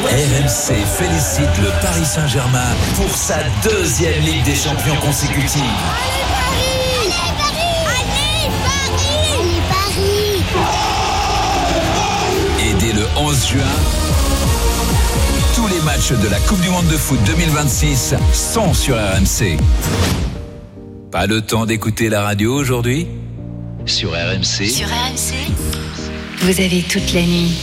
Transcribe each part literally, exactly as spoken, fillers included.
R M C félicite le Paris Saint-Germain pour sa deuxième Ligue des Champions consécutive. Allez Paris! Allez Paris! Allez Paris! Et dès le onze juin, tous les matchs de la Coupe du Monde de foot deux mille vingt-six sont sur R M C. Pas le temps d'écouter la radio aujourd'hui ? Sur R M C. Sur R M C, vous avez toute la nuit.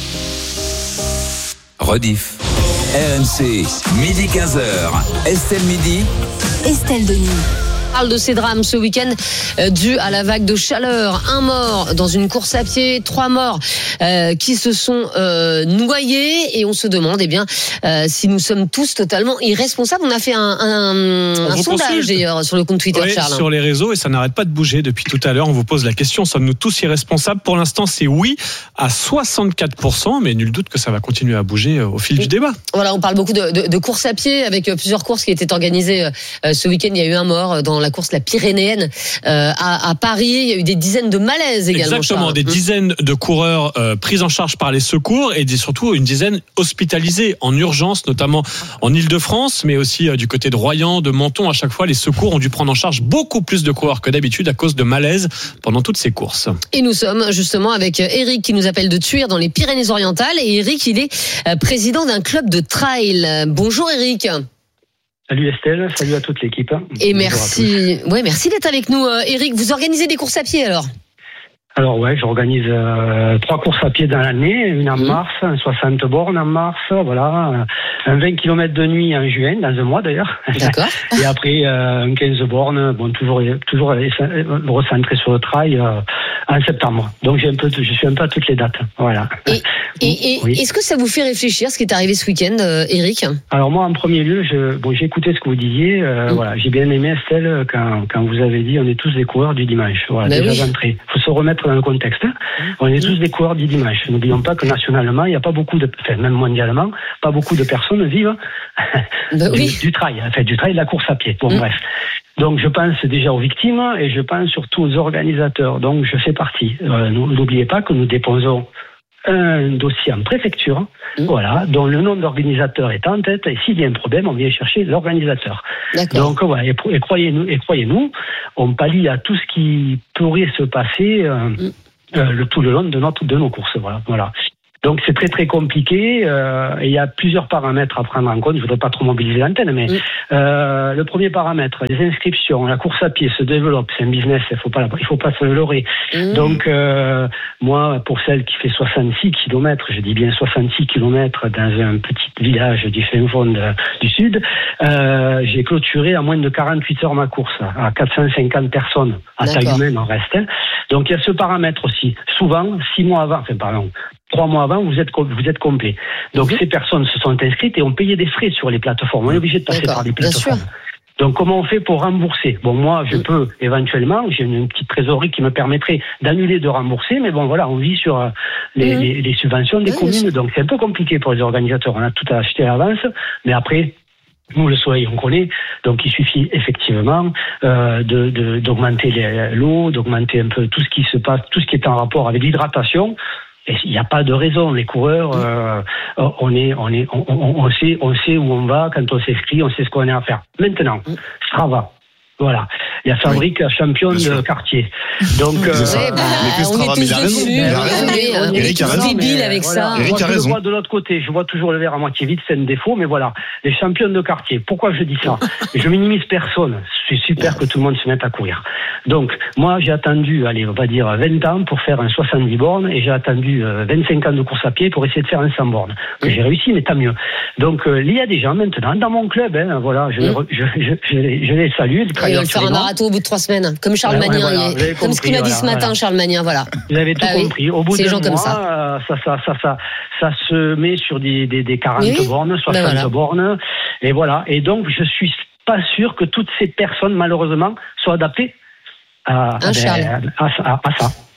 Rediff. R M C, midi quinze heures. Estelle Midi. Estelle Denis. On parle de ces drames ce week-end euh, dû à la vague de chaleur. Un mort dans une course à pied, trois morts euh, qui se sont euh, noyés, et on se demande eh bien euh, si nous sommes tous totalement irresponsables. On a fait un, un, un sondage d'ailleurs sur le compte Twitter, oui, Charles. Sur les réseaux, et ça n'arrête pas de bouger depuis tout à l'heure. On vous pose la question, sommes-nous tous irresponsables ? Pour l'instant, c'est oui à soixante-quatre pour cent, mais nul doute que ça va continuer à bouger au fil du débat. Voilà, on parle beaucoup de, de, de course à pied avec plusieurs courses qui étaient organisées euh, ce week-end. Il y a eu un mort dans la course la Pyrénéenne euh, à, à Paris. Il y a eu des dizaines de malaises également. Exactement, Charles. des dizaines de coureurs euh, pris en charge par les secours, et des, surtout une dizaine hospitalisés en urgence, notamment en Île-de-France, mais aussi euh, du côté de Royan, de Menton. À chaque fois, les secours ont dû prendre en charge beaucoup plus de coureurs que d'habitude à cause de malaises pendant toutes ces courses. Et nous sommes justement avec Eric qui nous appelle de Thuir dans les Pyrénées-Orientales. Et Eric, il est euh, président d'un club de trail. Bonjour Eric. Salut Estelle, salut à toute l'équipe. Et Bonjour merci, ouais, merci d'être avec nous, euh, Eric. Vous organisez des courses à pied alors ? Alors ouais, j'organise euh, trois courses à pied dans l'année, une en mmh. mars, un soixante bornes en mars, voilà, un vingt kilomètres de nuit en juin, dans un mois d'ailleurs. D'accord. Et après euh, un quinze bornes, bon toujours toujours recentré sur le trail euh, en septembre. Donc j'ai un peu, je suis un peu à toutes les dates, voilà. Et, et, et oui. Est-ce que ça vous fait réfléchir ce qui est arrivé ce week-end, euh, Eric ? Alors moi en premier lieu, je, bon j'ai écouté ce que vous disiez, euh, mmh. voilà, j'ai bien aimé Estelle quand quand vous avez dit on est tous des coureurs du dimanche, voilà, bah déjà oui. d'entrée. Faut se remettre dans le contexte. On est tous des coureurs du dimanche. N'oublions pas que nationalement, il n'y a pas beaucoup de, enfin même mondialement, pas beaucoup de personnes vivent bah du, oui. du trail, enfin du trail de la course à pied. Bon mmh. bref. Donc je pense déjà aux victimes et je pense surtout aux organisateurs. Donc je fais partie. Euh, n'oubliez pas que nous déposons un dossier en préfecture, mmh. voilà, dont le nom d'organisateur est en tête, et s'il y a un problème, on vient chercher l'organisateur. D'accord. Donc voilà, et, et croyez-nous, et croyez-nous, on pallie à tout ce qui pourrait se passer euh, mmh. euh, le tout le long de notre de nos courses, voilà, voilà. Donc c'est très très compliqué, euh, et il y a plusieurs paramètres à prendre en compte. Je voudrais pas trop mobiliser l'antenne, mais mmh. euh, le premier paramètre, les inscriptions, la course à pied se développe, c'est un business, il faut pas il faut pas se leurrer. Mmh. Donc euh, moi, pour celle qui fait soixante-six kilomètres, je dis bien soixante-six kilomètres dans un petit village du fin fond de, du sud, euh, j'ai clôturé à moins de quarante-huit heures ma course, à quatre cent cinquante personnes, à D'accord. taille humaine en reste. Donc il y a ce paramètre aussi. Souvent, six mois avant, enfin pardon, Trois mois avant, vous êtes vous êtes complet. Donc mmh. ces personnes se sont inscrites et ont payé des frais sur les plateformes. On est obligé de passer D'accord. par les plateformes. Donc comment on fait pour rembourser ? Bon, moi je mmh. peux éventuellement, j'ai une, une petite trésorerie qui me permettrait d'annuler, de rembourser, mais bon voilà, on vit sur euh, les, mmh. les, les subventions des mmh. communes, donc c'est un peu compliqué pour les organisateurs. On a tout à acheter à l'avance, mais après. Nous, le soleil, on connaît, donc il suffit effectivement euh, de, de, d'augmenter les, l'eau, d'augmenter un peu tout ce qui se passe, tout ce qui est en rapport avec l'hydratation. Et il n'y a pas de raison. Les coureurs, euh, on est, on est, on, on, on sait, on sait où on va quand on s'inscrit, on sait ce qu'on a à faire. Maintenant, Strava. Voilà. Il y a Fabrique, oui, championne de quartier. Donc, euh, ouais, bah, on est tous dessus. Il a raison. Eric a raison. Débile avec ça. Eric a raison. Je vois de l'autre côté. Je vois toujours le verre à moitié vide. C'est un défaut, mais voilà. Les championnes de quartier. Pourquoi je dis ça? Je minimise personne. C'est super que tout le monde se mette à courir. Donc, moi, j'ai attendu, allez, on va dire vingt ans pour faire un soixante-dix bornes, et j'ai attendu vingt-cinq ans de course à pied pour essayer de faire un cent bornes. Que j'ai réussi, mais tant mieux. Donc, euh, il y a des gens maintenant dans mon club, hein, voilà, je, mmh. je, je, je, les, je les salue. Ils veulent faire un marathon au bout de trois semaines, comme Charles ouais, Magnin, ouais, voilà, comme ce qu'il a dit voilà, ce matin, voilà. Charles Magnin, voilà. Vous avez tout bah, compris. Au bout de mois, comme ça. Euh, ça, ça, ça, ça, ça se met sur des, des, des quarante oui. bornes, soixante ben voilà. bornes, et voilà. Et donc, je suis pas sûr que toutes ces personnes, malheureusement, soient adaptées à, à, à, à, à ça.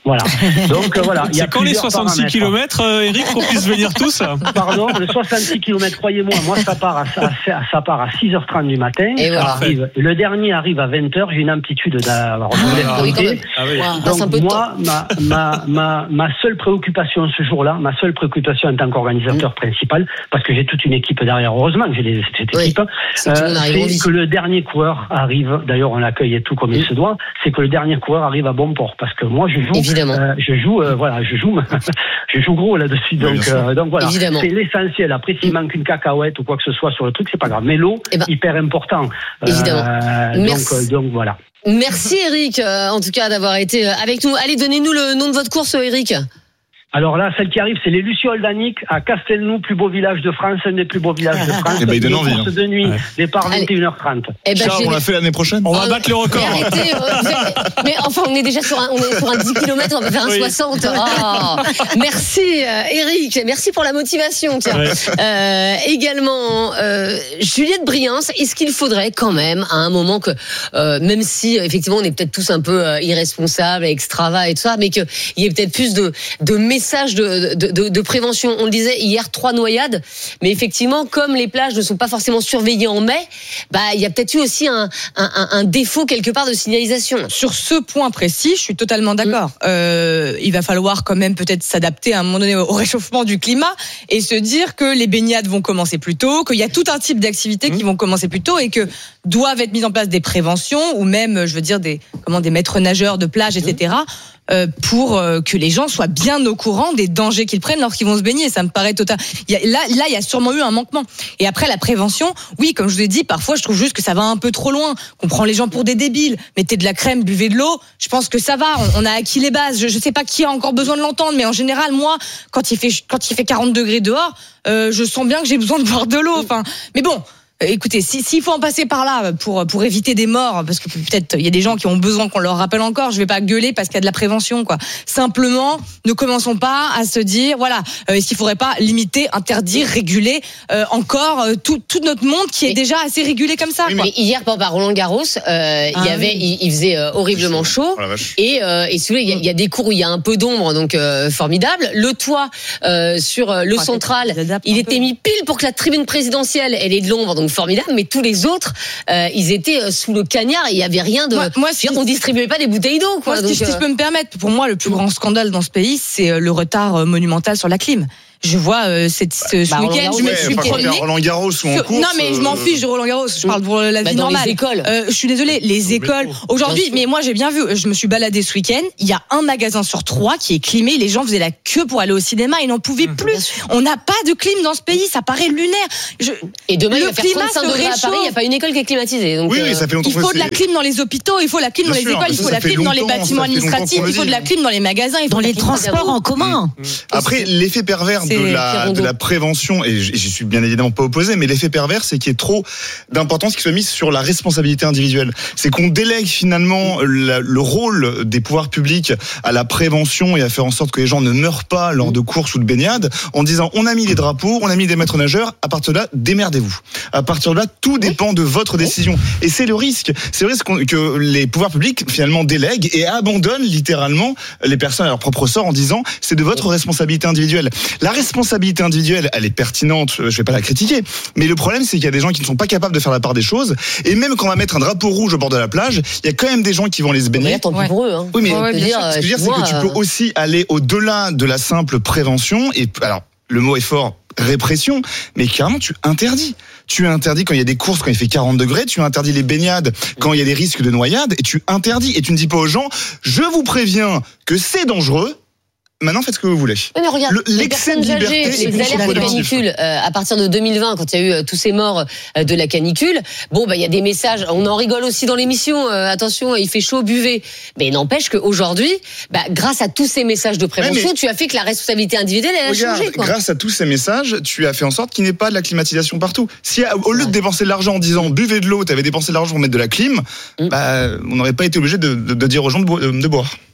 Voilà. Donc euh, voilà. Il y a C'est quand les plusieurs soixante-six paramètres. kilomètres, euh, Eric, qu'on puisse venir tous? Pardon, le soixante-six kilomètres, croyez-moi, moi ça part à, à, ça part à six heures trente du matin. Et Ça voilà. arrive, le dernier arrive à vingt heures, j'ai une amplitude d'avoir Ah, oui, quand même. Ah oui. Wow, passe un peu Donc de moi, ma, ma, ma, ma seule préoccupation ce jour-là, ma seule préoccupation en tant qu'organisateur principal, parce que j'ai toute une équipe derrière, heureusement que j'ai les- cette Oui. équipe, C'est que tout le monde arrive en c'est vie. que le dernier coureur arrive, d'ailleurs on l'accueille et tout comme il se doit, c'est que le dernier coureur arrive à bon port, parce que moi je joue, Évidemment. euh, je joue, euh, voilà, je joue, je joue gros là-dessus, bien donc, sûr. euh, donc voilà, Évidemment. c'est l'essentiel. Après s'il manque une cacahuète ou quoi que ce soit sur le truc, c'est pas grave, mais l'eau, Eh ben, hyper important. évidemment. Euh, donc, Merci. euh, donc voilà. Merci Eric, euh, en tout cas d'avoir été euh, avec nous. Allez, donnez-nous le nom de votre course, Eric. Alors là, celle qui arrive, c'est les Lucioles d'Annick à Castelnou, plus beau village de France, un des plus beaux villages de France. Eh ben, il donne Une envie, course hein. de nuit, Ouais. départ Allez. vingt et une heures trente. Eh ben, Charles, j'ai- on l'a fait l'année prochaine. On va battre le Mais record. arrêtez, euh, vous êtes- mais enfin, on est déjà sur un, on est sur un dix kilomètres, on va faire un Oui. soixante. Ah. Merci, euh, Eric. Merci pour la motivation. Tiens. Ouais. Euh, également, euh, Juliette Briens, est-ce qu'il faudrait quand même, à un moment que, euh, même si effectivement on est peut-être tous un peu euh, irresponsables, extravas et tout ça, mais qu'il y ait peut-être plus de, de messages de, de, de, de prévention. On le disait hier, trois noyades, mais effectivement, comme les plages ne sont pas forcément surveillées en mai, bah il y a peut-être eu aussi un, un, un, un défaut quelque part de signalisation. Sur ce point précis, je suis totalement d'accord. Euh, il va falloir quand même peut-être s'adapter à un moment donné au réchauffement du climat et se dire que les baignades vont commencer plus tôt, qu'il y a tout un type d'activités qui vont commencer plus tôt et que doivent être mises en place des préventions ou même, je veux dire, des comment des maîtres nageurs de plage, et cetera. Euh, pour euh, que les gens soient bien au courant des dangers qu'ils prennent lorsqu'ils vont se baigner. Ça me paraît total. Il y a, là, là, il y a sûrement eu un manquement. Et après, la prévention, oui, comme je vous ai dit, parfois, je trouve juste que ça va un peu trop loin, qu'on prend les gens pour des débiles. Mettez de la crème, buvez de l'eau. Je pense que ça va. On, on a acquis les bases. Je, je sais pas qui a encore besoin de l'entendre, mais en général, moi, quand il fait quand il fait quarante degrés dehors, euh, je sens bien que j'ai besoin de boire de l'eau. Enfin, mais bon. Écoutez, si, s'il faut en passer par là pour pour éviter des morts, parce que peut-être il y a des gens qui ont besoin qu'on leur rappelle encore, je vais pas gueuler parce qu'il y a de la prévention, quoi. Simplement, ne commençons pas à se dire, voilà, euh, est-ce qu'il faudrait pas limiter, interdire, réguler euh, encore euh, tout tout notre monde qui est Mais- déjà assez régulé comme ça, Oui, quoi. Mais hier, par exemple, à Roland Garros, euh, il y Ah avait, oui. il, il faisait euh, horriblement chaud. Oh la vache. Et, euh, et si vous voulez, il y a- il y, a des cours où il y a un peu d'ombre, donc euh, formidable. Le toit euh, sur euh, le Enfin, central, ils adaptent il un était peu. mis pile pour que la tribune présidentielle, elle ait de l'ombre, donc formidable. Mais tous les autres, euh, ils étaient euh, sous le cagnard et il y avait rien de. Moi- moi, Je veux dire, si- on distribuait pas des bouteilles d'eau, quoi. Moi, donc, si, je- si euh, je peux me permettre, pour moi, le plus grand scandale dans ce pays, c'est euh, le retard euh, monumental sur la clim. Je vois euh, cette, ce, ce Bah, Roland week-end, Garros, je me Ouais, suis enfin, promenée. faire Roland Garros ou en Sur- course. non, mais je m'en euh, fiche de Roland Garros. Je parle pour la bah, vie dans normale. les écoles. Euh, je suis désolée, les écoles. Aujourd'hui, Bien sûr. mais moi j'ai bien vu. Je me suis baladée ce week-end. Il y a un magasin sur trois qui est climé. Les gens faisaient la queue pour aller au cinéma. Ils n'en pouvaient Bien plus. sûr. On n'a pas de clim dans ce pays. Ça paraît lunaire. Je- Et demain, il le va faire climat trente-cinq se degrés à réchauffe. Paris. Il n'y a pas une école qui est climatisée. Donc, Oui, euh, oui, ça fait longtemps Il que faut de la c'est- clim dans les hôpitaux. Il faut la clim dans Bien les sûr, écoles. mais Il ça, faut ça la fait clim dans les longtemps, bâtiments ça fait longtemps administratifs. qu'on le Il faut de dit. la clim dans les magasins. Il faut Dans de la les clim dans transports en commun. Après, l'effet pervers de C'est la, Pierre de la prévention, et j'y suis bien évidemment pas opposé, mais l'effet pervers, c'est qu'il y ait trop d'importance qui soit mise sur la responsabilité individuelle. C'est qu'on délègue finalement la- le rôle des pouvoirs publics à la prévention et à faire en sorte que les gens ne meurent pas lors de courses ou de baignades, en disant on a mis les drapeaux, on a mis des maîtres nageurs, à partir de là, démerdez-vous. À partir de là, tout dépend de votre décision. Et c'est le risque. C'est le risque qu'on- que les pouvoirs publics finalement délèguent et abandonnent littéralement les personnes à leur propre sort en disant c'est de votre responsabilité individuelle. La responsabilité individuelle, elle est pertinente, je vais pas la critiquer, mais le problème c'est qu'il y a des gens qui ne sont pas capables de faire la part des choses, et même quand on va mettre un drapeau rouge au bord de la plage, il y a quand même des gens qui vont aller se baigner. Regarde, tant pis Ouais. pour eux. Hein. Oui, mais Ouais, ouais, Je veux bien dire, sûr. ce que je veux dire, c'est que tu excuse-moi, peux aussi aller au-delà de la simple prévention, et alors, le mot est fort, répression, mais carrément, tu interdis. Tu interdis quand il y a des courses, quand il fait quarante degrés, tu interdis les baignades quand il y a des risques de noyade, et tu interdis, et tu ne dis pas aux gens, je vous préviens que c'est dangereux, maintenant faites ce que vous voulez. Oui, mais regarde, Le- les l'excès de personnes âgées, liberté est les alertes de contre-productif. canicule, euh, à partir de deux mille vingt, quand il y a eu euh, tous ces morts euh, de la canicule, bon, bah, il y a des messages, on en rigole aussi dans l'émission, euh, attention, il fait chaud, buvez. Mais n'empêche qu'aujourd'hui, bah, grâce à tous ces messages de prévention, Ouais, mais- tu as fait que la responsabilité individuelle, elle a Regarde, changé, quoi. grâce à tous ces messages, tu as fait en sorte qu'il n'y ait pas de la climatisation partout. Si au lieu de dépenser de l'argent en disant buvez de l'eau, tu avais dépensé de l'argent pour mettre de la clim, Mm. bah, on n'aurait pas été obligé de, de, de dire aux gens de, bo- de boire.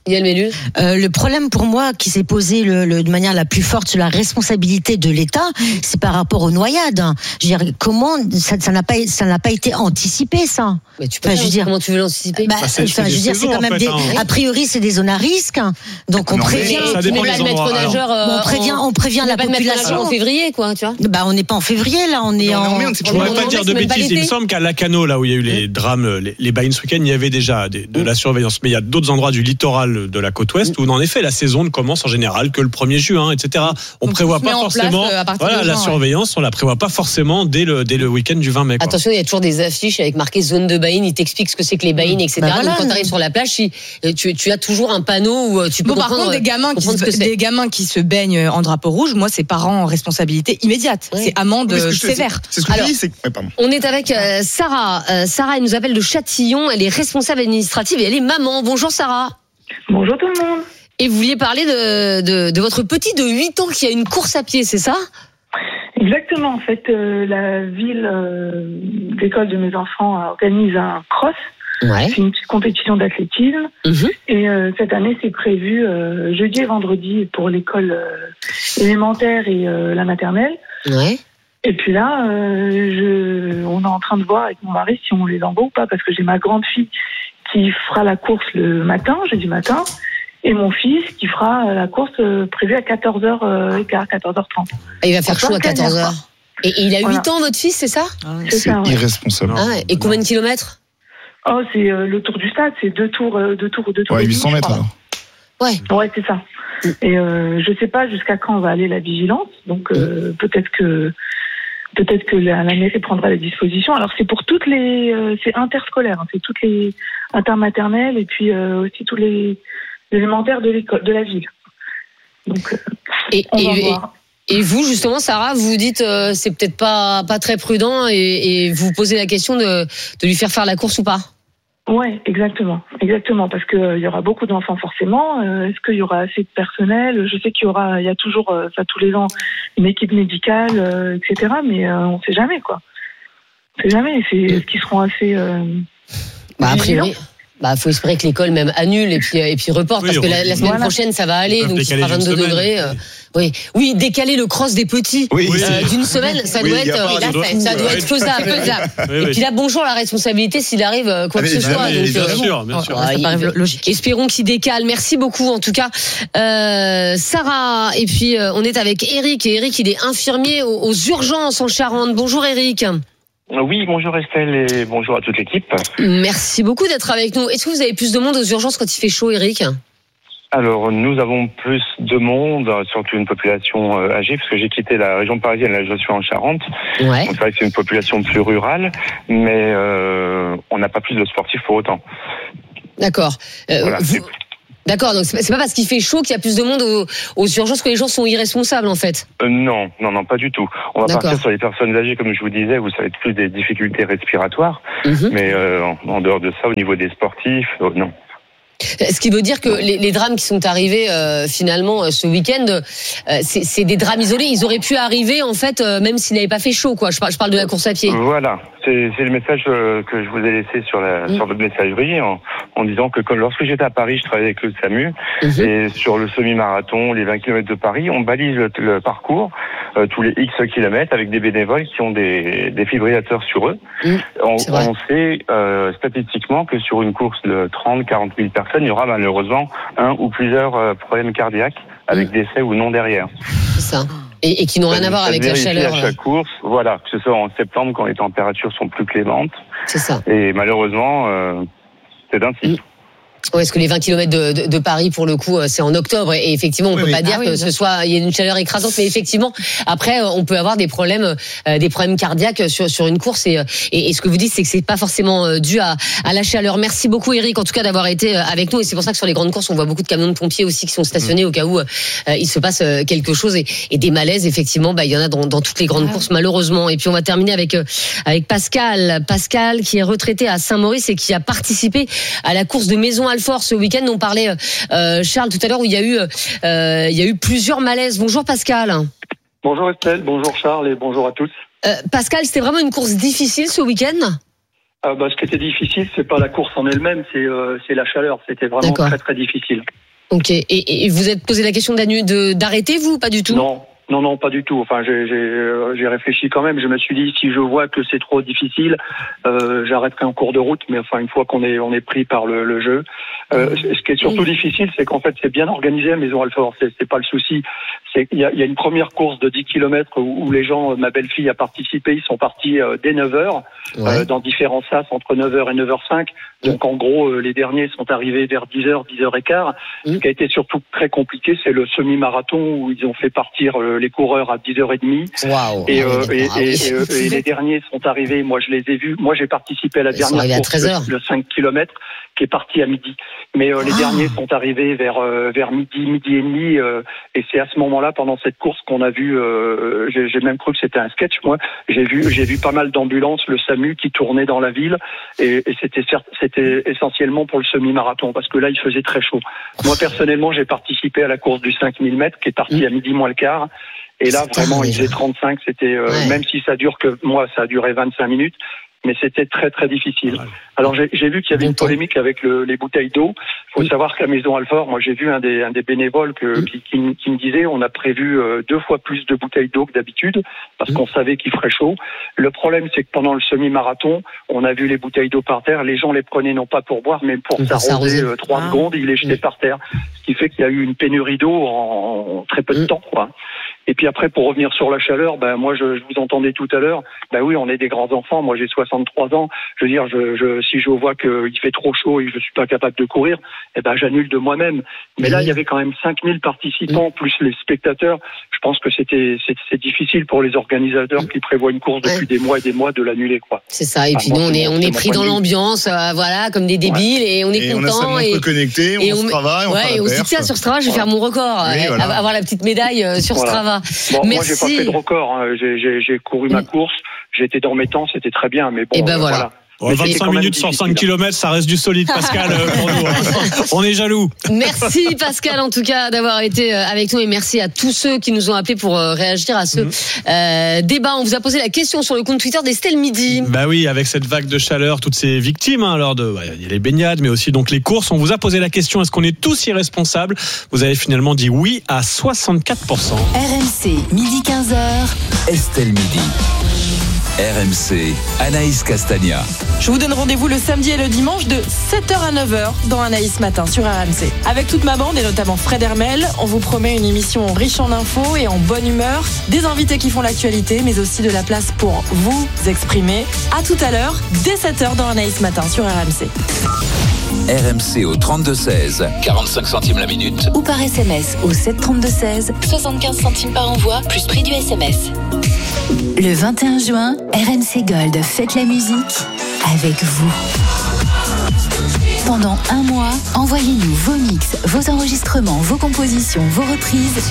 Yann Mélu. Euh, le problème pour moi qui s'est posé le, le, de manière la plus forte sur la responsabilité de l'État, c'est par rapport aux noyades. Je veux dire, comment ça, ça n'a pas, ça n'a pas été anticipé, ça. Mais tu peux Enfin, pas, je veux dire, comment tu veux l'anticiper bah, Bah, c'est- enfin, c'est je veux des dire, c'est saisons, quand même en fait, des. hein. A priori, c'est des zones à risque, donc on Non, mais prévient. ça Tu dépend mets des pas le maître endroits. nageur. euh, Bon, on prévient, en- on prévient tu la mets pas le maître nageur population. en février, quoi, tu vois. Bah, on n'est pas en février là, on est Mais on est en. en mai, on ne sait Je pas. pourrais Non, pas non, dire mais de c'est même pas bêtises. Il me l'été. semble qu'à Lacano, là où il y a eu les drames, les, les Bain Weekend, il y avait déjà des- de la surveillance. Mais il y a d'autres endroits du littoral de la côte ouest où, en effet, la saison ne commence en général que le premier juin, et cetera. On Donc, prévoit tout se pas met en place, forcément. euh, à partir Voilà, de la juin, ouais. surveillance, on la prévoit pas forcément dès le dès le week-end du vingt mai. Quoi. Attention, il y a toujours des affiches avec marqué zone de bain. Ils t'expliquent ce que c'est que les bains, et cetera. Bah voilà. Donc, quand tu arrives sur la plage, si- tu, tu as toujours un panneau où euh, tu peux Bon, par comprendre. contre, des gamins, qui comprendre se, ce que c'est. des gamins qui se baignent en drapeau rouge, moi, c'est parents en responsabilité immédiate. Ouais. C'est amende Mais ce que je te- sévère. C'est ce que je Alors- dis, c'est. Ouais, pardon. On est avec euh, Sarah. Euh, Sarah, elle nous appelle de Châtillon. Elle est responsable administrative et elle est maman. Bonjour Sarah. Bonjour tout le monde. Et vous vouliez parler de, de, de votre petit de huit ans qui a une course à pied, c'est ça? Exactement, en fait, euh, la ville, euh, l'école de mes enfants organise un cross, Ouais. c'est une petite compétition d'athlétisme, Mhm. et euh, cette année c'est prévu euh, jeudi et vendredi pour l'école euh, élémentaire et euh, la maternelle. Ouais. Et puis là, euh, je, on est en train de voir avec mon mari si on les envoie ou pas, parce que j'ai ma grande fille qui fera la course le matin, jeudi matin, et mon fils qui fera la course euh, prévue à quatorze heures quinze, quatorze heures trente. Et il va faire On chaud à peut quatorze gagner, heures. Et, et il a Voilà. huit ans, votre fils, c'est ça? C'est C'est ça, ouais. irresponsable. Ah ouais. Et combien de kilomètres? Oh, c'est euh, le tour du stade, c'est deux tours, euh, deux tours, deux tours. Ouais, et demi, huit cents je mètres crois. alors. Ouais. Ouais, c'est ça. Et euh, je sais pas jusqu'à quand va aller la vigilance, donc euh, peut-être que peut-être que la, la mairie prendra les dispositions. Alors c'est pour toutes les, euh, c'est interscolaire, hein, c'est toutes les intermaternelles et puis euh, aussi tous les élémentaires de l'école, de la ville. Donc euh, Et, on va et, et, voir. et vous, justement, Sarah, vous vous dites euh, c'est peut-être pas, pas très prudent et, et vous posez la question de, de lui faire faire la course ou pas? Ouais, exactement, exactement, parce que euh, il y aura beaucoup d'enfants forcément. Euh, Est-ce qu'il y aura assez de personnel? Je sais qu'il y aura, il y a toujours, euh, ça tous les ans, une équipe médicale, euh, et cetera. Mais euh, on sait jamais quoi. On sait jamais. C'est est-ce qu'ils seront assez euh, Bah, a vigilants? priori. Bah, faut espérer que l'école même annule et puis et puis reporte Oui, parce que la, la semaine voilà. prochaine ça va aller, Ils peuvent donc il décaler sera d'une vingt-deux semaine. degrés. euh, oui, oui, décaler le cross des petits Oui, Oui. euh, c'est- d'une semaine, ça Oui, doit il y a être, pas euh, de là, doute. ça, ça doit Ouais. être faisable. faisable. Oui, Et oui. puis là, bonjour la responsabilité s'il arrive euh, quoi Ah, que mais ce soit. évidemment, Donc, bien euh, sûr, bien sûr. Ouais, Ça paraît il- logique. Espérons qu'il décale. Merci beaucoup en tout cas, euh, Sarah. Et puis euh, on est avec Eric. Et Eric, il est infirmier aux, aux urgences en Charente. Bonjour Eric. Oui, bonjour Estelle et bonjour à toute l'équipe. Merci beaucoup d'être avec nous. Est-ce que vous avez plus de monde aux urgences quand il fait chaud, Eric? Alors, nous avons plus de monde, surtout une population euh, âgée, parce que j'ai quitté la région parisienne, là je suis en Charente. Ouais. Donc c'est vrai que c'est une population plus rurale, mais euh, on n'a pas plus de sportifs pour autant. D'accord. Euh, Voilà, vous- c'est- D'accord, donc c'est pas- c'est pas parce qu'il fait chaud qu'il y a plus de monde aux, aux urgences que les gens sont irresponsables en fait. Euh, non, non, non, pas du tout. On va D'accord. partir sur les personnes âgées, comme je vous disais, où ça va être plus des difficultés respiratoires, Mhm. mais euh, en, en dehors de ça, au niveau des sportifs, euh, non. Ce qui veut dire que les, les drames qui sont arrivés euh, finalement euh, ce week-end, euh, c'est c'est des drames isolés. Ils auraient pu arriver en fait euh, même s'il n'avait pas fait chaud, quoi. Je parle, je parle de la course à pied. Voilà, c'est c'est le message euh, que je vous ai laissé sur la Mm. sur votre messagerie en, en disant que comme lorsque j'étais à Paris, je travaillais avec le SAMU Mhm. et sur le semi-marathon, les vingt kilomètres de Paris, on balise le, le parcours euh, tous les X kilomètres avec des bénévoles qui ont des défibrillateurs sur eux. Mm. On, C'est vrai. on sait euh, statistiquement que sur une course de trente à quarante mille personnes, il y aura malheureusement un ou plusieurs euh, problèmes cardiaques avec Mm. décès ou non derrière. C'est ça. Et, et qui n'ont rien à voir Ça avec la vérifie chaleur. à euh, chaque course, voilà, que ce soit en septembre quand les températures sont plus clémentes. C'est ça. Et malheureusement, euh, c'est ainsi. Ouais, est-ce que les vingt kilomètres de, de, de Paris, pour le coup, euh, c'est en octobre et effectivement, on Oui, peut oui. pas dire Ah oui, que bien ce soit il y a une chaleur écrasante, mais effectivement, après, euh, on peut avoir des problèmes, euh, des problèmes cardiaques sur sur une course et, euh, et et ce que vous dites, c'est que c'est pas forcément euh, dû à à la chaleur. Merci beaucoup, Eric, en tout cas d'avoir été euh, avec nous et c'est pour ça que sur les grandes courses, on voit beaucoup de camions de pompiers aussi qui sont stationnés au cas où euh, il se passe euh, quelque chose et, et des malaises. Effectivement, bah il y en a dans dans toutes les grandes courses malheureusement. Et puis on va terminer avec euh, avec Pascal, Pascal qui est retraité à Saint-Maurice et qui a participé à la course de Maison-Alfort ce week-end. On parlait euh, Charles tout à l'heure où il y a eu euh, il y a eu plusieurs malaises. Bonjour Pascal. Bonjour Estelle, bonjour Charles et bonjour à tous. Euh, Pascal, c'était vraiment une course difficile ce week-end? Ah bah, ce qui était difficile, c'est pas la course en elle-même, c'est euh, c'est la chaleur. C'était vraiment D'accord. très très difficile. Ok. Et, et vous êtes posé la question d'annu- de d'arrêter, vous, pas du tout? Non. Non, non, pas du tout. Enfin, j'ai, j'ai, j'ai réfléchi quand même. Je me suis dit, si je vois que c'est trop difficile, euh, j'arrêterai en cours de route. Mais enfin, une fois qu'on est, on est pris par le, le jeu, euh, ce qui est surtout difficile, c'est qu'en fait, c'est bien organisé à Maison Alfort. C'est, c'est pas le souci. C'est qu'il y a, il y a une première course de dix kilomètres où, où les gens, ma belle-fille a participé. Ils sont partis euh, dès neuf heures, ouais. euh, dans différents sas entre neuf heures et neuf heures cinq. Donc, en gros, euh, les derniers sont arrivés vers dix heures, dix heures quinze. Mmh. Ce qui a été surtout très compliqué, c'est le semi-marathon où ils ont fait partir euh, les coureurs à dix heures trente. Wow. Et, euh, et, et, et, et, et les derniers sont arrivés, moi je les ai vus. Moi j'ai participé à la Ils dernière course, le, le cinq kilomètres, qui est parti à midi. Mais euh, les oh. derniers sont arrivés vers euh, vers midi, midi et demi. Euh, et c'est à ce moment-là, pendant cette course, qu'on a vu. Euh, j'ai, j'ai même cru que c'était un sketch. Moi, j'ai vu j'ai vu pas mal d'ambulances, le SAMU qui tournait dans la ville. Et, et c'était c'était essentiellement pour le semi-marathon, parce que là il faisait très chaud. Moi personnellement, j'ai participé à la course du cinq mille mètres, qui est partie mmh. à midi moins le quart. Et là, c'est vraiment, il faisait trente-cinq. C'était, euh, ouais. même si ça dure que, moi, ça a duré vingt-cinq minutes, mais c'était très, très difficile. Ouais. Alors, j'ai, j'ai vu qu'il y avait une polémique avec le, les bouteilles d'eau. Il faut oui. savoir qu'à Maison Alfort, moi, j'ai vu un des, un des bénévoles que, oui. qui, qui, qui me disait, on a prévu euh, deux fois plus de bouteilles d'eau que d'habitude, parce oui. qu'on savait qu'il ferait chaud. Le problème, c'est que pendant le semi-marathon, on a vu les bouteilles d'eau par terre. Les gens les prenaient non pas pour boire, mais pour s'arroser euh, trois ah. secondes, ils les jetaient oui. par terre. Ce qui fait qu'il y a eu une pénurie d'eau en, en très peu de oui. temps, quoi. Et puis après, pour revenir sur la chaleur, ben moi, je, je vous entendais tout à l'heure. Ben oui, on est des grands enfants. Moi, j'ai soixante-trois ans. Je veux dire, je, je, si je vois qu'il fait trop chaud et que je suis pas capable de courir, eh ben j'annule de moi-même. Mais là, il y avait quand même cinq mille participants plus les spectateurs. Je pense que c'était c'est, c'est difficile pour les organisateurs qui prévoient une course depuis ouais. des mois et des mois de l'annuler, quoi. C'est ça. Et enfin, puis nous, on est on est pris dans l'ambiance, euh, voilà, comme des débiles, ouais. et on est et content. On a et connecté, on, et on se travaille, on ouais, fait et la on se dit tiens, sur Strava, je vais voilà. faire mon record, oui, voilà. avoir la petite médaille sur voilà. Strava. Bon, Merci. moi, j'ai pas fait de record. Hein. J'ai, j'ai, j'ai couru ma course. J'ai été dans mes temps. C'était très bien. Mais bon, et ben euh, voilà. voilà. Ouais, vingt-cinq minutes sur cinq kilomètres, ça reste du solide, Pascal, pour nous. Hein. On est jaloux. Merci, Pascal, en tout cas, d'avoir été avec nous, et merci à tous ceux qui nous ont appelés pour réagir à ce mmh. euh, débat. On vous a posé la question sur le compte Twitter d'Estelle Midi. Bah oui, avec cette vague de chaleur, toutes ces victimes, hein, alors de, bah, il y a les baignades, mais aussi donc les courses. On vous a posé la question, est-ce qu'on est tous irresponsables? Vous avez finalement dit oui à soixante-quatre pour cent. R M C, midi quinze heures. Estelle Midi. R M C, Anaïs Castagna. Je vous donne rendez-vous le samedi et le dimanche de sept heures à neuf heures dans Anaïs Matin sur R M C. Avec toute ma bande et notamment Fred Hermel, on vous promet une émission riche en infos et en bonne humeur, des invités qui font l'actualité, mais aussi de la place pour vous exprimer. À tout à l'heure, dès sept heures dans Anaïs Matin sur R M C. R M C au trente-deux seize, quarante-cinq centimes la minute. Ou par S M S au sept trente-deux seize, soixante-quinze centimes par envoi, plus prix du S M S. Le vingt et un juin, R M C Gold fête la musique avec vous. Pendant un mois, envoyez-nous vos mix, vos enregistrements, vos compositions, vos reprises.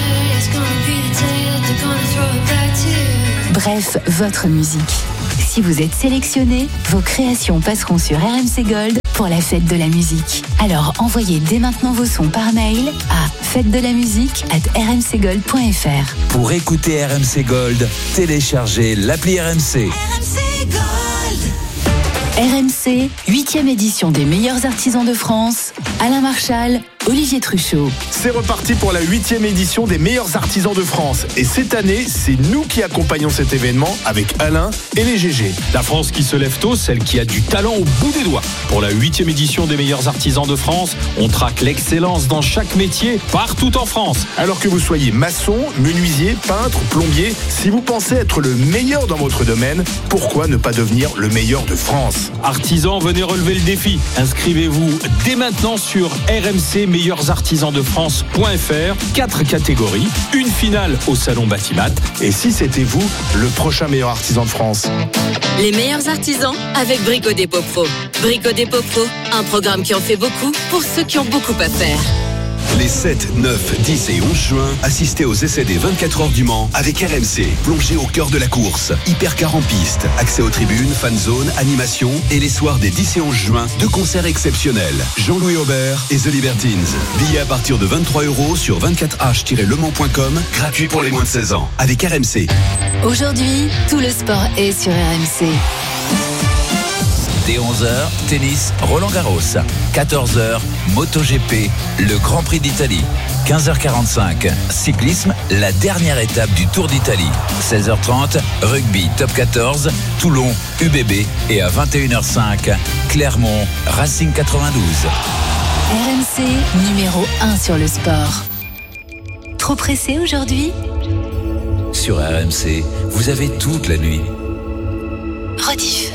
Bref, votre musique. Si vous êtes sélectionné, vos créations passeront sur R M C Gold pour la fête de la musique. Alors envoyez dès maintenant vos sons par mail à fête de la musique arobase r m c gold point f r. Pour écouter R M C Gold, téléchargez l'appli R M C. R M C Gold. R M C, huitième édition des meilleurs artisans de France. Alain Marchal, Olivier Truchot. C'est reparti pour la huitième édition des meilleurs artisans de France. Et cette année, c'est nous qui accompagnons cet événement avec Alain et les G G. La France qui se lève tôt, celle qui a du talent au bout des doigts. Pour la huitième édition des meilleurs artisans de France, on traque l'excellence dans chaque métier, partout en France. Alors que vous soyez maçon, menuisier, peintre, plombier, si vous pensez être le meilleur dans votre domaine, pourquoi ne pas devenir le meilleur de France? Artisans, venez relever le défi. Inscrivez-vous dès maintenant sur R M C meilleurs artisans de France point f r. Quatre catégories, une finale au salon Batimat. Et si c'était vous, le prochain meilleur artisan de France? Les meilleurs artisans avec Brico Dépôt Pro. Brico Dépôt Pro, un programme qui en fait beaucoup pour ceux qui ont beaucoup à faire. Les sept, neuf, dix et onze juin, assistez aux essais des vingt-quatre heures du Mans avec R M C. Plongez au cœur de la course. Hypercar en piste, accès aux tribunes, fan zone, animation et les soirs des dix et onze juin, deux concerts exceptionnels. Jean-Louis Aubert et The Libertines. Billets à partir de vingt-trois euros sur vingt-quatre h tiret le mans point com, gratuit pour les moins de seize ans. Avec R M C. Aujourd'hui, tout le sport est sur R M C. Dès onze heures, tennis Roland-Garros. quatorze heures, MotoGP, le Grand Prix d'Italie. quinze heures quarante-cinq, cyclisme, la dernière étape du Tour d'Italie. seize heures trente, rugby top quatorze, Toulon, U B B. Et à vingt et une heures cinq, Clermont, Racing quatre-vingt-douze. R M C, numéro un sur le sport. Trop pressé aujourd'hui ? Sur R M C, vous avez toute la nuit. Rediff.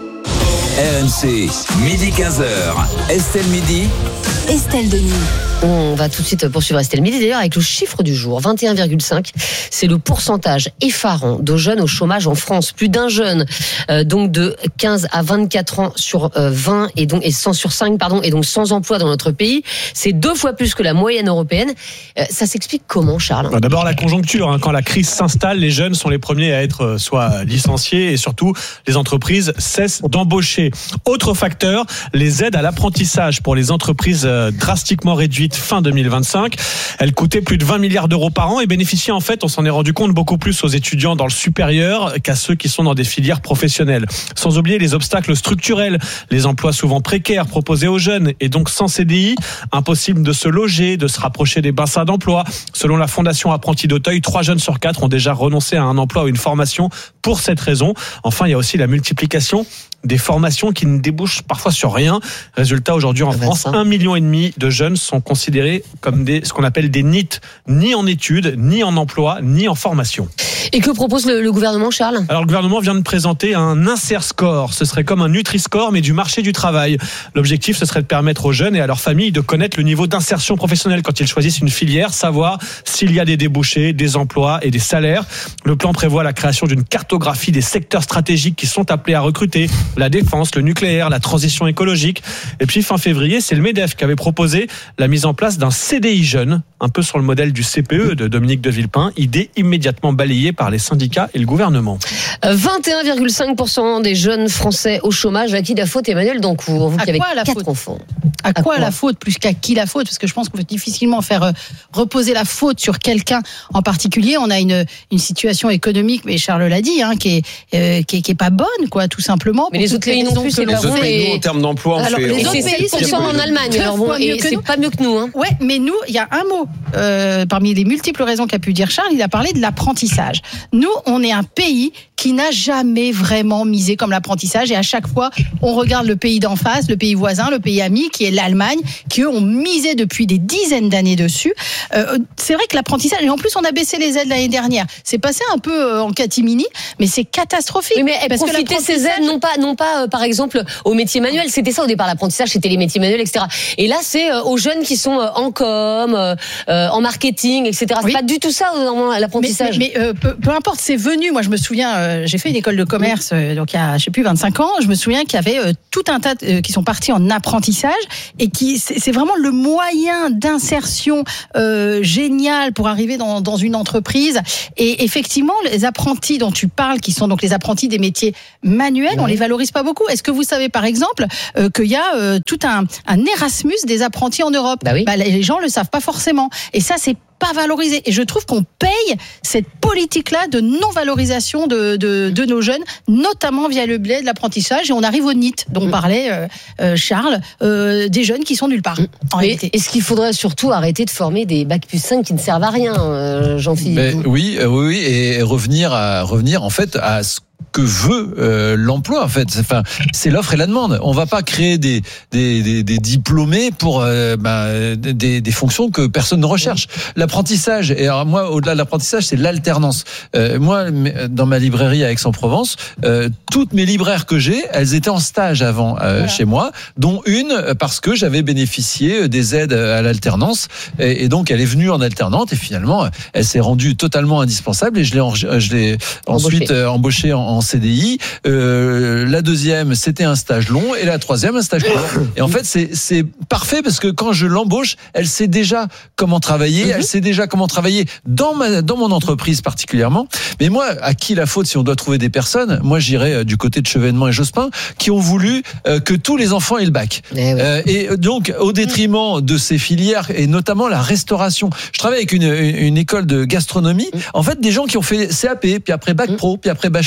R M C, midi quinze heures. Estelle Midi. Estelle Denis. On va tout de suite poursuivre Estelle Midi d'ailleurs avec le chiffre du jour, vingt et un virgule cinq. C'est le pourcentage effarant de jeunes au chômage en France. Plus d'un jeune, euh, donc de quinze à vingt-quatre ans sur euh, vingt et donc et cent sur cinq, pardon, et donc sans emploi dans notre pays. C'est deux fois plus que la moyenne européenne. Euh, ça s'explique comment, Charles ? D'abord la conjoncture. Hein. Quand la crise s'installe, les jeunes sont les premiers à être soit licenciés et surtout les entreprises cessent d'embaucher. Autre facteur, les aides à l'apprentissage pour les entreprises drastiquement réduites fin deux mille vingt-cinq. Elle coûtait plus de vingt milliards d'euros par an et bénéficiait en fait, on s'en est rendu compte, beaucoup plus aux étudiants dans le supérieur qu'à ceux qui sont dans des filières professionnelles. Sans oublier les obstacles structurels, les emplois souvent précaires proposés aux jeunes et donc sans C D I, impossible de se loger, de se rapprocher des bassins d'emploi. Selon la Fondation Apprentis d'Auteuil, trois jeunes sur quatre ont déjà renoncé à un emploi ou une formation pour cette raison. Enfin, il y a aussi la multiplication des formations qui ne débouchent parfois sur rien. Résultat, aujourd'hui en France, un million et demi de jeunes sont considérés comme des, ce qu'on appelle des N I T, ni en études, ni en emploi, ni en formation. Et que propose le, le gouvernement, Charles ? Alors le gouvernement vient de présenter un Insert Score. Ce serait comme un Nutri-Score, mais du marché du travail. L'objectif, ce serait de permettre aux jeunes et à leurs familles de connaître le niveau d'insertion professionnelle quand ils choisissent une filière, savoir s'il y a des débouchés, des emplois et des salaires. Le plan prévoit la création d'une cartographie des secteurs stratégiques qui sont appelés à recruter, la défense, le nucléaire, la transition écologique. Et puis fin février, c'est le MEDEF qui avait proposé la mise en place d'un C D I jeune, un peu sur le modèle du C P E de Dominique de Villepin, idée immédiatement balayée par les syndicats et le gouvernement. vingt et un virgule cinq pour cent des jeunes Français au chômage. À qui la faute, Emmanuel Dancourt, vous qui avez quatre enfants. À quoi, à quoi la faute plus qu'à qui la faute ? Parce que je pense qu'on peut difficilement faire reposer la faute sur quelqu'un en particulier. On a une, une situation économique, mais Charles l'a dit, hein, qui, est, euh, qui, est, qui est pas bonne, quoi, tout simplement. Mais les autres pays non plus, c'est pas bon. Et... Nous, en termes d'emploi, on alors, fait... Les on autres pays, c'est en Allemagne. Alors bon, et c'est pas mieux que nous. Hein. Ouais, mais nous, il y a un mot. Euh, parmi les multiples raisons qu'a pu dire Charles, il a parlé de l'apprentissage. Nous, on est un pays qui n'a jamais vraiment misé comme l'apprentissage et à chaque fois, on regarde le pays d'en face, le pays voisin, le pays ami, qui est l'Allemagne, qui eux ont misé depuis des dizaines d'années dessus. Euh, c'est vrai que l'apprentissage, et en plus on a baissé les aides l'année dernière, c'est passé un peu en catimini, mais c'est catastrophique. Oui, mais parce profiter que ces aides, non pas, non pas euh, par exemple au métier manuel, c'était ça au départ l'apprentissage, c'était les métiers manuels, et cetera. Et là c'est euh, aux jeunes qui sont euh, en com, euh, euh, en marketing, et cetera. C'est oui. Pas du tout ça euh, l'apprentissage. Mais, mais, mais euh, peu, peu importe, c'est venu. Moi je me souviens, euh, j'ai fait une école de commerce, euh, donc il y a, je sais plus, vingt-cinq ans. Je me souviens qu'il y avait euh, tout un tas de, euh, qui sont partis en apprentissage et qui, c'est, c'est vraiment le moyen d'insertion euh, génial pour arriver dans, dans une entreprise. Et effectivement, les apprentis dont tu parles, qui sont donc les apprentis des métiers manuels, ouais. On les valorise pas beaucoup. Est-ce que vous savez par exemple euh, qu'il y a euh, tout un, un Erasmus des apprentis en Europe ? Bah oui. Bah, les gens le savent pas forcément. Et ça, c'est pas valorisé. Et je trouve qu'on paye cette politique-là de non-valorisation de, de, de nos jeunes, notamment via le biais de l'apprentissage. Et on arrive au N I T, dont mmh. parlait euh, euh, Charles, euh, des jeunes qui sont nulle part. Mmh. En Mais réalité. Est-ce qu'il faudrait surtout arrêter de former des bac plus cinq qui ne servent à rien, euh, Jean-Philippe ? Oui, euh, oui, oui, et revenir à revenir en fait à ce que veut euh, l'emploi en fait. Enfin, c'est l'offre et la demande. On va pas créer des des des, des diplômés pour euh, bah, des des fonctions que personne ne recherche. L'apprentissage. Et alors moi, au-delà de l'apprentissage, c'est l'alternance. Euh, moi, dans ma librairie à Aix-en-Provence, euh, toutes mes libraires que j'ai, elles étaient en stage avant euh, voilà. chez moi, dont une parce que j'avais bénéficié des aides à l'alternance. Et, et donc, elle est venue en alternante et finalement, elle s'est rendue totalement indispensable. Et je l'ai en, je l'ai ensuite euh, embauchée en, en C D I. Euh, la deuxième, c'était un stage long, et la troisième, un stage court. Et en fait, c'est c'est parfait parce que quand je l'embauche, elle sait déjà comment travailler, mm-hmm. elle sait déjà comment travailler dans ma dans mon entreprise particulièrement. Mais moi, à qui la faute si on doit trouver des personnes ? Moi, j'irais du côté de Chevènement et Jospin qui ont voulu euh, que tous les enfants aient le bac. Eh oui. euh, et donc, au détriment de ces filières et notamment la restauration. Je travaille avec une une école de gastronomie. En fait, des gens qui ont fait C A P, puis après bac pro, puis après bachelor.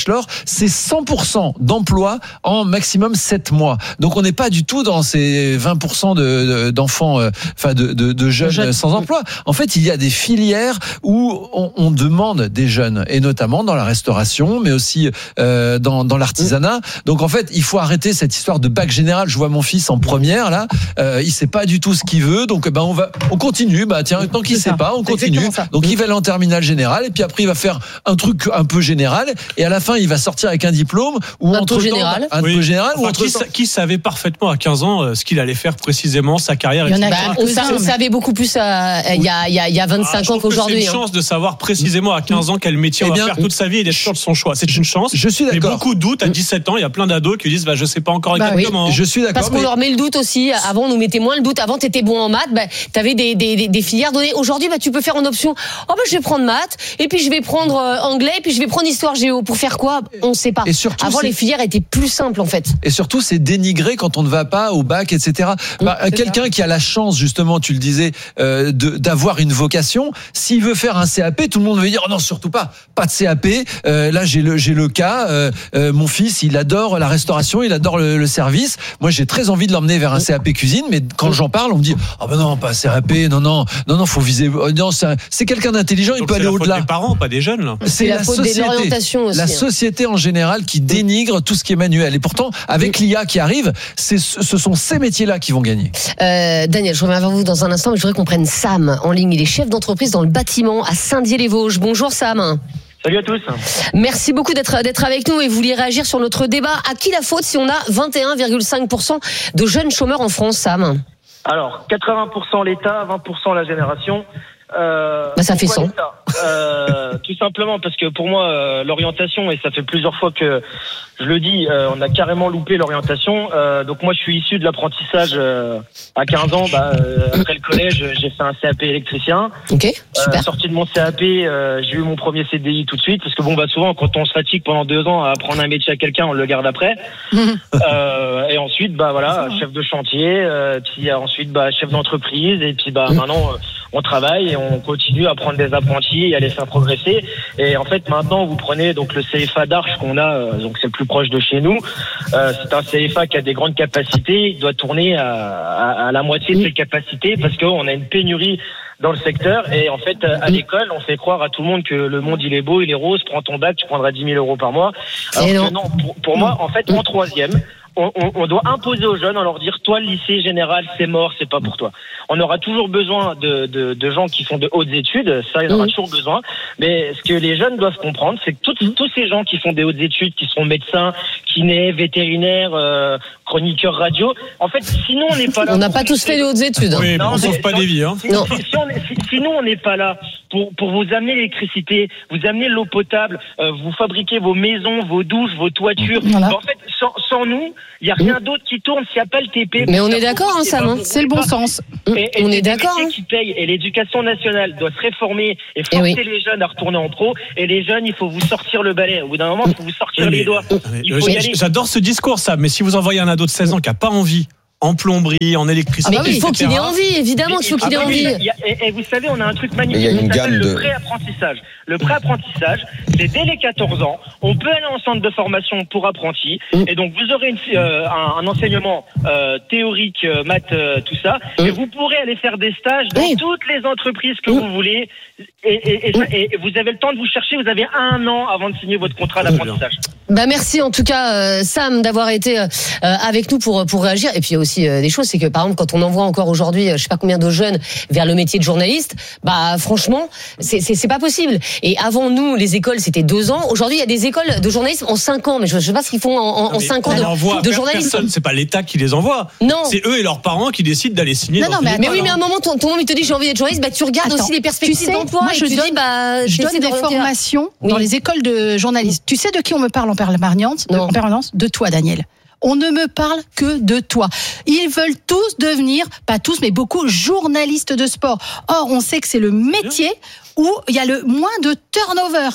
c'est cent pour cent d'emploi en maximum sept mois. Donc on n'est pas du tout dans ces vingt pour cent de, de, d'enfants, euh, enfin de, de, de jeunes Jeune. sans emploi. En fait, il y a des filières où on, on demande des jeunes, et notamment dans la restauration, mais aussi euh, dans, dans l'artisanat. Donc en fait, il faut arrêter cette histoire de bac général. Je vois mon fils en première là, euh, il sait pas du tout ce qu'il veut, donc ben on va, on continue. Bah tiens, tant qu'il sait pas, on continue. Donc il va aller en terminale générale, et puis après il va faire un truc un peu général, et à la fin il va sortir avec un diplôme ou un peu général, un oui. peu général. Enfin, ou qui, sa, qui savait parfaitement à quinze ans euh, ce qu'il allait faire précisément, sa carrière. Bah, on, sa, on savait beaucoup plus euh, il y a il y a il y a vingt-cinq ah, ans qu'aujourd'hui. C'est une hein. chance de savoir précisément à quinze ans quel métier eh on bien, va faire toute sa vie et d'être sûr de son choix. C'est une chance. Je suis d'accord. Mais beaucoup doutent à dix-sept ans. Il y a plein d'ados qui disent bah je sais pas encore bah exactement. Oui. Je suis d'accord. Parce qu'on mais... leur met le doute aussi. Avant on nous mettait moins le doute. Avant t'étais bon en maths, bah, t'avais des, des des des filières données. Aujourd'hui bah tu peux faire en option. Oh bah je vais prendre maths et puis je vais prendre euh, anglais et puis je vais prendre histoire géo. Pour faire quoi? On sait pas. Et surtout, avant c'est... les filières étaient plus simples en fait. Et surtout c'est dénigré quand on ne va pas au bac, et cetera. Bah, mmh, quelqu'un ça. qui a la chance justement, tu le disais, euh, de, d'avoir une vocation, s'il veut faire un C A P, tout le monde va dire oh non surtout pas, pas de C A P. Euh, là j'ai le j'ai le cas. Euh, euh, mon fils il adore la restauration, il adore le, le service. Moi j'ai très envie de l'emmener vers un C A P cuisine, mais quand j'en parle on me dit ah oh ben non pas C A P, non non non non faut viser. Non c'est, un, c'est quelqu'un d'intelligent, donc il peut aller au-delà. C'est la faute des parents, pas des jeunes là. C'est, c'est la, la faute société, de l'orientation aussi. La société en général qui dénigre tout ce qui est manuel. Et pourtant avec l'I A qui arrive, c'est, ce sont ces métiers-là qui vont gagner. Euh, Daniel, je reviens vers vous dans un instant, mais je voudrais qu'on prenne Sam en ligne. Il est chef d'entreprise dans le bâtiment à Saint-Dié-les-Vosges. Bonjour Sam. Salut à tous. Merci beaucoup d'être, d'être avec nous et vous vouliez réagir sur notre débat. À qui la faute si on a vingt et un virgule cinq pour cent de jeunes chômeurs en France, Sam? Alors, quatre-vingts pour cent l'État, vingt pour cent la génération. Euh, bah ça fait cent. Euh, tout simplement parce que pour moi, euh, l'orientation, et ça fait plusieurs fois que je le dis, euh, on a carrément loupé l'orientation. Euh, donc moi, je suis issu de l'apprentissage euh, à quinze ans. Bah, euh, après le collège, j'ai fait un C A P électricien. Ok, super. Euh, sorti de mon C A P, euh, j'ai eu mon premier C D I tout de suite parce que bon, bah souvent quand on se fatigue pendant deux ans à apprendre un métier à quelqu'un, on le garde après. euh, et ensuite, bah voilà, chef de chantier, euh, puis ensuite bah chef d'entreprise, et puis bah maintenant euh, on travaille et on continue à prendre des apprentis et à les faire progresser. Et en fait, maintenant, vous prenez donc le C F A d'Arche qu'on a, euh, donc c'est le plus proche de chez nous. Euh, c'est un C F A qui a des grandes capacités. Il doit tourner à, à, à la moitié de ses capacités parce qu'on a une pénurie dans le secteur. Et en fait, à l'école, on fait croire à tout le monde que le monde, il est beau, il est rose, prends ton bac, tu prendras dix mille euros par mois. Alors que non, pour, pour moi, en fait, en troisième, On, on, on doit imposer aux jeunes, en leur dire, toi, le lycée général, c'est mort, c'est pas pour toi. On aura toujours besoin de, de, de gens qui font de hautes études, ça, il y en aura mmh. toujours besoin. Mais ce que les jeunes doivent comprendre, c'est que tous, tous ces gens qui font des hautes études, qui sont médecins, kinés, vétérinaires, euh, chroniqueurs radio, en fait, sinon on n'est pas là. On n'a pas tous fait des hautes études. Hein. Oui, mais non, on ne sauve pas non, des vies. Hein. Si, non. Si, si on est, si, sinon, on n'est pas là pour, pour vous amener l'électricité, vous amener l'eau potable, euh, vous fabriquer vos maisons, vos douches, vos toitures. Voilà. En fait, sans, sans nous, il n'y a rien d'autre qui tourne s'il n'y a pas le T P. Mais on est d'accord, hein, Sam, hein, c'est le bon sens. Et, et on est d'accord. Hein. Qui paye, et l'éducation nationale doit se réformer et forcer et oui. les jeunes à retourner en pro. Et les jeunes, il faut vous sortir le balai. Au bout d'un moment, il faut vous sortir oui, mais, les doigts. Il faut y aller. J'adore ce discours, ça. Mais si vous envoyez un ado de seize ans qui n'a pas envie, en plomberie, en électricité. Ah bah oui, il faut qu'il ait envie, évidemment qu'il faut qu'il ait envie. Et, et, et vous savez, on a un truc magnifique qui s'appelle le pré-apprentissage. Le pré-apprentissage, c'est dès les quatorze ans, on peut aller en centre de formation pour apprentis, mmh. et donc vous aurez une, euh, un, un enseignement euh, théorique, euh, maths, euh, tout ça, mmh. et vous pourrez aller faire des stages dans mmh. toutes les entreprises que mmh. vous voulez, et, et, et, mmh. et vous avez le temps de vous chercher, vous avez un an avant de signer votre contrat d'apprentissage. Bah merci en tout cas euh, Sam d'avoir été euh, avec nous pour pour réagir. Et puis il y a aussi euh, des choses, c'est que par exemple quand on envoie encore aujourd'hui, euh, je sais pas combien de jeunes vers le métier de journaliste, bah franchement c'est c'est c'est pas possible. Et avant nous les écoles c'était deux ans. Aujourd'hui il y a des écoles de journalisme en cinq ans, mais je, je sais pas ce qu'ils font en, en cinq ans de, de journalisme. Personne, c'est pas l'État qui les envoie. Non. C'est eux et leurs parents qui décident d'aller signer. Non, non, mais, mais oui, mais à un moment ton ton il te dit j'ai envie d'être journaliste, bah tu regardes Attends, aussi les perspectives tu sais, d'emploi. Moi je et tu donne, dis, bah je donne des formations oui. dans les écoles de journalistes. Tu sais de qui on me parle en permanence? En permanence de toi, Daniel. On ne me parle que de toi. Ils veulent tous devenir, pas tous, mais beaucoup, journalistes de sport. Or, on sait que c'est le métier où il y a le moins de turnover.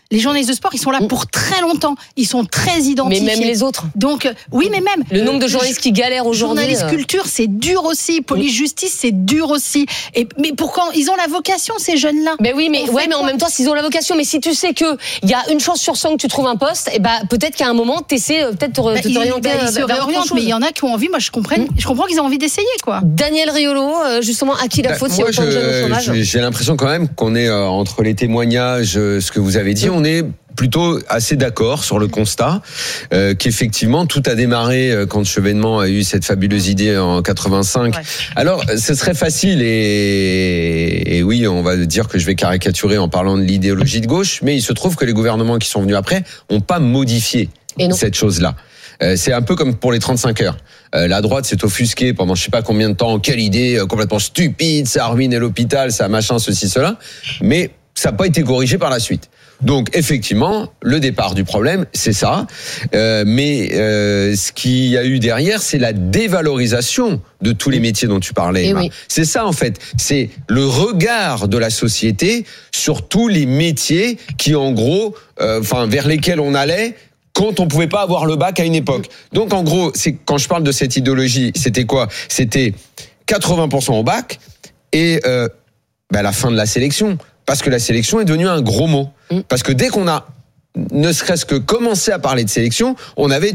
Les journalistes de sport, ils sont là pour très longtemps. Ils sont très identifiés. Mais même les autres. Donc, euh, oui, mais même. Le nombre de journalistes qui galèrent aujourd'hui. Journaliste euh... culture, c'est dur aussi. Police justice, c'est dur aussi. Et, mais pourquoi ils ont la vocation, ces jeunes-là? Mais oui, mais, ouais, mais en même temps, s'ils ont la vocation, mais si tu sais qu'il y a une chance sur cent que tu trouves un poste, et bah, peut-être qu'à un moment, tu essaies peut-être de bah, te réorienter. Ils se réorientent, mais il y en a qui ont envie. Moi, je comprends, mmh. je comprends qu'ils ont envie d'essayer, quoi. Daniel Riolo, justement, à qui la faute, si autant de jeunes au chômage? J'ai l'impression quand même qu'on est euh, entre les témoignages, euh, ce que vous avez dit, mmh. on est plutôt assez d'accord sur le constat euh, qu'effectivement tout a démarré euh, quand Chevènement a eu cette fabuleuse idée en quatre-vingt-cinq. Ouais. Alors, ce serait facile et, et oui, on va dire que je vais caricaturer en parlant de l'idéologie de gauche, mais il se trouve que les gouvernements qui sont venus après n'ont pas modifié cette chose-là. Euh, c'est un peu comme pour les trente-cinq heures. Euh, la droite s'est offusquée pendant je sais pas combien de temps. Quelle idée euh, complètement stupide, ça a ruiné l'hôpital, ça machin, ceci, cela. Mais ça n'a pas été corrigé par la suite. Donc effectivement, le départ du problème, c'est ça. Euh, mais euh, ce qu'il y a eu derrière, c'est la dévalorisation de tous les métiers dont tu parlais. Oui. C'est ça en fait. C'est le regard de la société sur tous les métiers qui, en gros, euh, enfin vers lesquels on allait quand on pouvait pas avoir le bac à une époque. Donc en gros, c'est quand je parle de cette idéologie, c'était quoi? C'était quatre-vingts pour cent au bac et euh, bah, la fin de la sélection. Parce que la sélection est devenue un gros mot. Parce que dès qu'on a, ne serait-ce que commencé à parler de sélection, on avait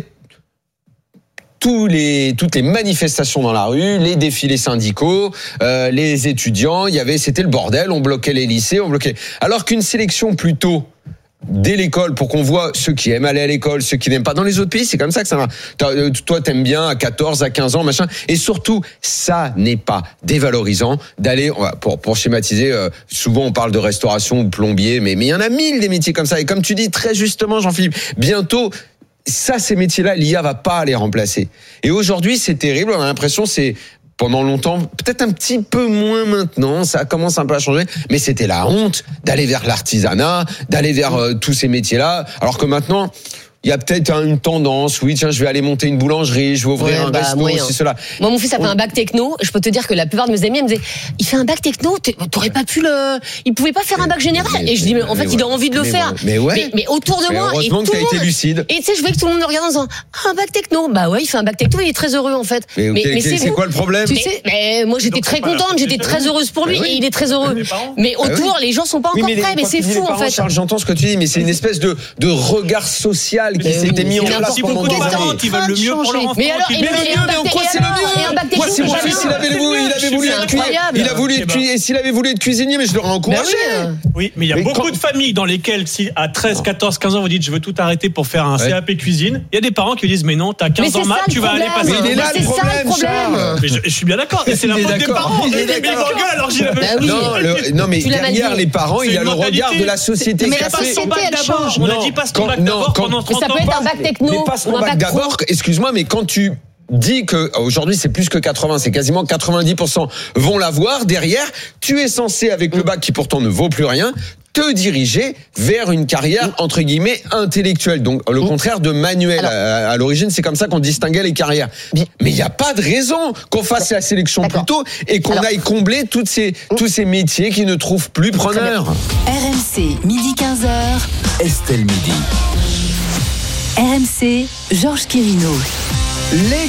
tous les, toutes les manifestations dans la rue, les défilés syndicaux, euh, les étudiants, il y avait, c'était le bordel, on bloquait les lycées, on bloquait. Alors qu'une sélection plutôt dès l'école, pour qu'on voit ceux qui aiment aller à l'école, ceux qui n'aiment pas. Dans les autres pays, c'est comme ça que ça va. Toi, t'aimes bien à quatorze, à quinze ans, machin. Et surtout, ça n'est pas dévalorisant d'aller, pour, pour schématiser, euh, souvent on parle de restauration ou plombier, mais, mais il y en a mille des métiers comme ça. Et comme tu dis très justement, Jean-Philippe, bientôt, ça, ces métiers-là, l'I A va pas les remplacer. Et aujourd'hui, c'est terrible. On a l'impression, c'est, pendant longtemps, peut-être un petit peu moins maintenant, ça commence un peu à changer, mais c'était la honte d'aller vers l'artisanat, d'aller vers euh, tous ces métiers-là, alors que maintenant, il y a peut-être une tendance, oui, tiens, je vais aller monter une boulangerie, je vais ouvrir ouais, un bah, resto, moyen. C'est cela. Moi, mon fils a fait un bac techno, je peux te dire que la plupart de mes amis me disaient, il fait un bac techno, t'aurais pas pu le, il pouvait pas faire un bac général. Mais, et je dis, mais en fait, mais il a envie de le mais faire. Mais, ouais. mais, mais autour de mais moi, heureusement et que tout t'as été lucide. Et tu sais, je voyais que tout le monde me regardait en disant, ah, un bac techno. Bah ouais, il fait un bac techno, il est très heureux, en fait. Mais, mais, mais c'est, c'est quoi le problème? Tu sais, mais moi, j'étais très contente, j'étais très heureuse pour lui, et il est très heureux. Mais autour, les gens sont pas encore prêts, mais c'est fou, en fait. Charles, j'entends ce que tu dis, mais c'est une espèce de, de regard social qui s'était mis en place pendant des années. Ils veulent le mieux pour leur enfant. Mais alors, mais le mieux, mais en quoi c'est le mieux? Moi, si mon fils, il avait voulu, il avait voulu être cuisinier, il a voulu être cuisinier, et s'il avait voulu être cuisinier, mais je l'aurais encouragé. Oui, mais il y a beaucoup de familles dans lesquelles, si à treize, quatorze, quinze ans, vous dites, je veux tout arrêter pour faire un C A P cuisine, il y a des parents qui disent, mais non, t'as quinze ans maths, tu vas aller passer. Mais il est là le problème, Charles. Mais je suis bien d'accord, et c'est la faute des parents. Mais il m'engueule alors que j'ai la même. Non, mais derrière les parents, il y a le regard de la société. Mais la société, elle change. On a dit pas ton bac d'abord pendant trente ans. Ça peut être un bac techno. Mais passe ton bac d'abord, excuse-moi, mais quand tu dis que aujourd'hui c'est plus que quatre-vingts, c'est quasiment quatre-vingt-dix pour cent vont l'avoir, derrière, tu es censé, avec le bac qui pourtant ne vaut plus rien, te diriger vers une carrière entre guillemets intellectuelle, donc le contraire de manuel. Alors, à, à l'origine, c'est comme ça qu'on distinguait les carrières. Mais il n'y a pas de raison qu'on fasse la sélection plus tôt et qu'on Alors, aille combler toutes ces, tous ces métiers qui ne trouvent plus preneurs. R M C, midi quinze heures. Estelle Midi. R M C, Georges Quirino. Les